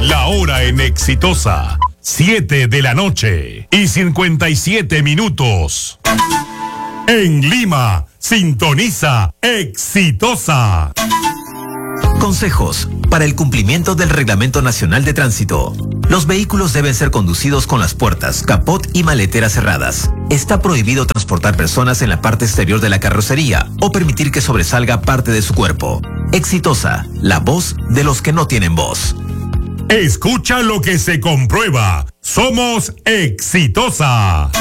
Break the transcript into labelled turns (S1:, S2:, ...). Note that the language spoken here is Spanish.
S1: La hora en Exitosa, 7:57 En Lima, sintoniza Exitosa.
S2: Consejos para el cumplimiento del Reglamento Nacional de Tránsito. Los vehículos deben ser conducidos con las puertas, capot y maletera cerradas. Está prohibido transportar personas en la parte exterior de la carrocería o permitir que sobresalga parte de su cuerpo. Exitosa, la voz de los que no tienen voz.
S1: Escucha lo que se comprueba. Somos Exitosa.